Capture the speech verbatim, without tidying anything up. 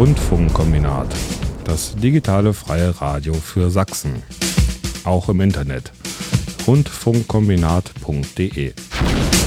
Rundfunkkombinat, das digitale freie Radio für Sachsen. Auch im Internet. rundfunkkombinat punkt de